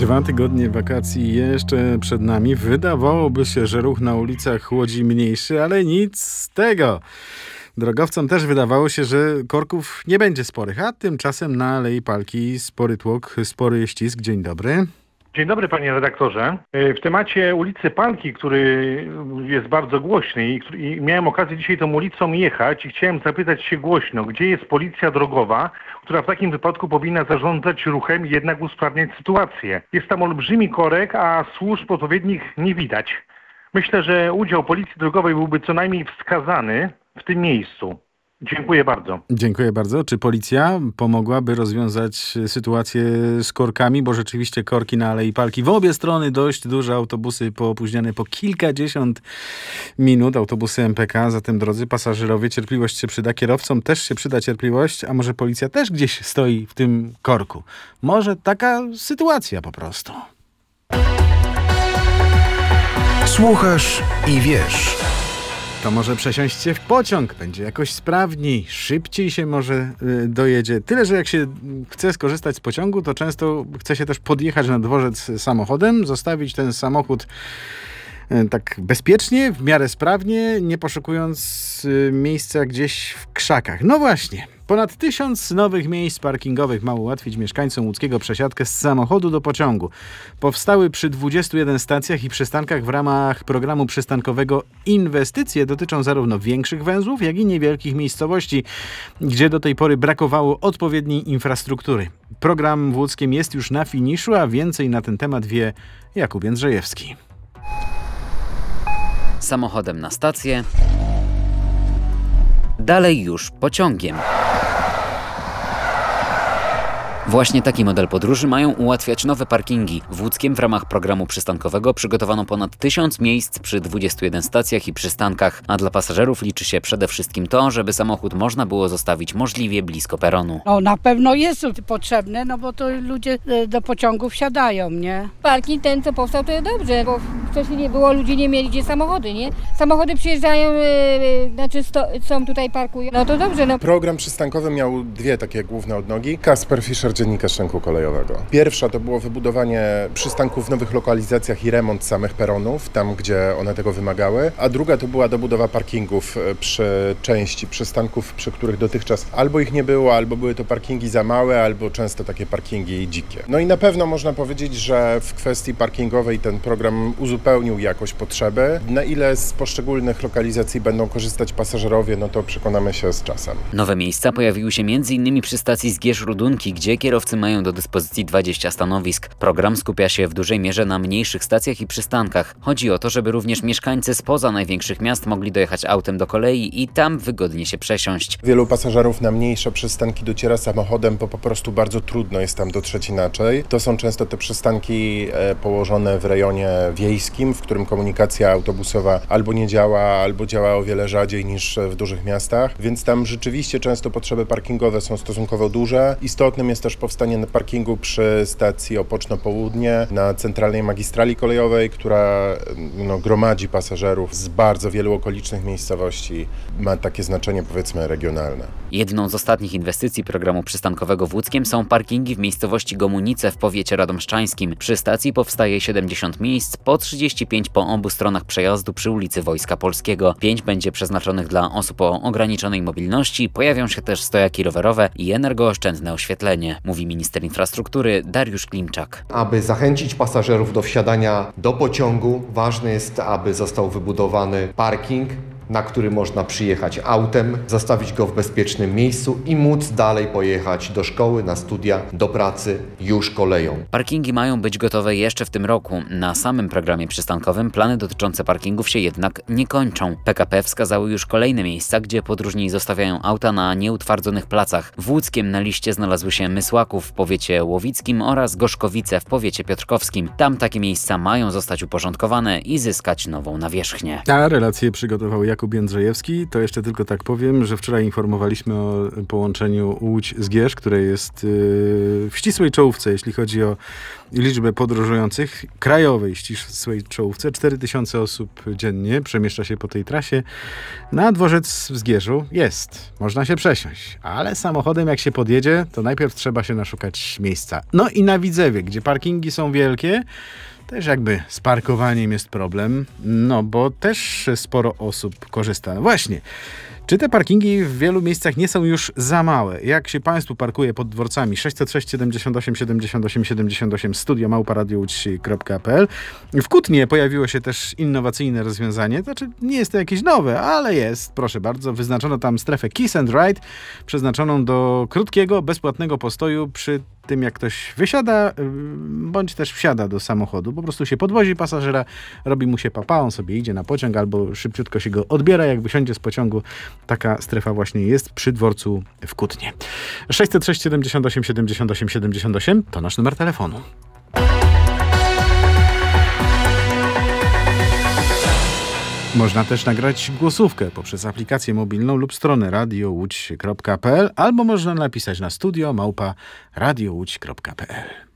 2 tygodnie wakacji jeszcze przed nami. Wydawałoby się, że ruch na ulicach Łodzi mniejszy, ale nic z tego. Drogowcom też wydawało się, że korków nie będzie sporych, a tymczasem na Alei Palki spory tłok, spory ścisk. Dzień dobry. Dzień dobry, panie redaktorze. W temacie ulicy Palki, który jest bardzo głośny i miałem okazję dzisiaj tą ulicą jechać i chciałem zapytać się głośno, gdzie jest policja drogowa, która w takim wypadku powinna zarządzać ruchem i jednak usprawniać sytuację. Jest tam olbrzymi korek, a służb odpowiednich nie widać. Myślę, że udział policji drogowej byłby co najmniej wskazany w tym miejscu. Dziękuję bardzo. Dziękuję bardzo. Czy policja pomogłaby rozwiązać sytuację z korkami? Bo rzeczywiście korki na Alei Palki w obie strony dość duże, autobusy poopóźniane po kilkadziesiąt minut, autobusy MPK. Zatem, drodzy pasażerowie, cierpliwość się przyda. Kierowcom też się przyda cierpliwość, a może policja też gdzieś stoi w tym korku? Może taka sytuacja po prostu. Słuchasz i wiesz. To może przesiąść w pociąg, będzie jakoś sprawniej, szybciej się może dojedzie. Tyle, że jak się chce skorzystać z pociągu, to często chce się też podjechać na dworzec samochodem, zostawić ten samochód tak bezpiecznie, w miarę sprawnie, nie poszukując miejsca gdzieś w krzakach. No właśnie, ponad 1000 nowych miejsc parkingowych ma ułatwić mieszkańcom łódzkiego przesiadkę z samochodu do pociągu. Powstały przy 21 stacjach i przystankach w ramach programu przystankowego. Inwestycje dotyczą zarówno większych węzłów, jak i niewielkich miejscowości, gdzie do tej pory brakowało odpowiedniej infrastruktury. Program w Łódzkiem jest już na finiszu, a więcej na ten temat wie Jakub Jędrzejewski. Samochodem na stację, dalej już pociągiem. Właśnie taki model podróży mają ułatwiać nowe parkingi. W Łódzkiem w ramach programu przystankowego przygotowano ponad 1000 miejsc przy 21 stacjach i przystankach, a dla pasażerów liczy się przede wszystkim to, żeby samochód można było zostawić możliwie blisko peronu. No na pewno jest potrzebne, no bo to ludzie do pociągów wsiadają, nie? Parking ten, co powstał, to jest dobrze, bo wcześniej nie było, ludzie nie mieli gdzie samochody, nie? Samochody przyjeżdżają, są tutaj, parkują, no to dobrze, no. Program przystankowy miał dwie takie główne odnogi. Kasper Fischer, dziennikarz rynku kolejowego. Pierwsza to było wybudowanie przystanków w nowych lokalizacjach i remont samych peronów, tam gdzie one tego wymagały, a druga to była dobudowa parkingów przy części przystanków, przy których dotychczas albo ich nie było, albo były to parkingi za małe, albo często takie parkingi dzikie. No i na pewno można powiedzieć, że w kwestii parkingowej ten program uzupełnił jakoś potrzeby. Na ile z poszczególnych lokalizacji będą korzystać pasażerowie, no to przekonamy się z czasem. Nowe miejsca pojawiły się m.in. przy stacji Zgierz-Rudunki, gdzie kierowcy mają do dyspozycji 20 stanowisk. Program skupia się w dużej mierze na mniejszych stacjach i przystankach. Chodzi o to, żeby również mieszkańcy spoza największych miast mogli dojechać autem do kolei i tam wygodnie się przesiąść. Wielu pasażerów na mniejsze przystanki dociera samochodem, bo po prostu bardzo trudno jest tam dotrzeć inaczej. To są często te przystanki położone w rejonie wiejskim, w którym komunikacja autobusowa albo nie działa, albo działa o wiele rzadziej niż w dużych miastach, więc tam rzeczywiście często potrzeby parkingowe są stosunkowo duże. Istotnym jest też powstanie na parkingu przy stacji Opoczno Południe na centralnej magistrali kolejowej, która gromadzi pasażerów z bardzo wielu okolicznych miejscowości. Ma takie znaczenie, powiedzmy, regionalne. Jedną z ostatnich inwestycji programu przystankowego w Łódzkiem są parkingi w miejscowości Gomunice w powiecie radomszczańskim. Przy stacji powstaje 70 miejsc, po 35 po obu stronach przejazdu przy ulicy Wojska Polskiego. 5 będzie przeznaczonych dla osób o ograniczonej mobilności. Pojawią się też stojaki rowerowe i energooszczędne oświetlenie, mówi minister infrastruktury Dariusz Klimczak. Aby zachęcić pasażerów do wsiadania do pociągu, ważne jest, aby został wybudowany parking, na który można przyjechać autem, zostawić go w bezpiecznym miejscu i móc dalej pojechać do szkoły, na studia, do pracy już koleją. Parkingi mają być gotowe jeszcze w tym roku. Na samym programie przystankowym plany dotyczące parkingów się jednak nie kończą. PKP wskazały już kolejne miejsca, gdzie podróżni zostawiają auta na nieutwardzonych placach. W Łódzkiem na liście znalazły się Mysłaków w powiecie łowickim oraz Gorzkowice w powiecie piotrkowskim. Tam takie miejsca mają zostać uporządkowane i zyskać nową nawierzchnię. A relację przygotował Jakub Jakub Jędrzejewski. To jeszcze tylko tak powiem, że wczoraj informowaliśmy o połączeniu Łódź-Zgierz, które jest w ścisłej czołówce, jeśli chodzi o liczbę podróżujących. Krajowej ścisłej czołówce. 4000 osób dziennie przemieszcza się po tej trasie. Na dworzec w Zgierzu jest. Można się przesiąść. Ale samochodem jak się podjedzie, to najpierw trzeba się naszukać miejsca. No i na Widzewie, gdzie parkingi są wielkie, też jakby z parkowaniem jest problem, no bo też sporo osób korzysta. No właśnie, czy te parkingi w wielu miejscach nie są już za małe? Jak się Państwu parkuje pod dworcami? 606 78 78 78 studio@radiołódź.pl. W Kutnie pojawiło się też innowacyjne rozwiązanie. Znaczy, nie jest to jakieś nowe, ale jest, proszę bardzo. Wyznaczono tam strefę Kiss and Ride, przeznaczoną do krótkiego, bezpłatnego postoju przy tym, jak ktoś wysiada, bądź też wsiada do samochodu. Po prostu się podwozi pasażera, robi mu się papa, on sobie idzie na pociąg albo szybciutko się go odbiera. Jak wysiądzie z pociągu, taka strefa właśnie jest przy dworcu w Kutnie. 606 78 78 78 to nasz numer telefonu. Można też nagrać głosówkę poprzez aplikację mobilną lub stronę radiołódź.pl albo można napisać na studio@radiołódź.pl.